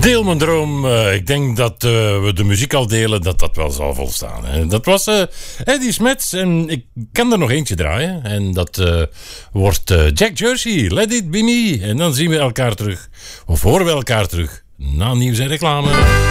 Deel mijn droom. Ik denk dat we de muziek al delen, dat wel zal volstaan. Hè. Dat was Eddie Smets en ik kan er nog eentje draaien. En dat wordt Jack Jersey, Let It Be Me. En dan zien we elkaar terug, of horen we elkaar terug, na nieuws en reclame.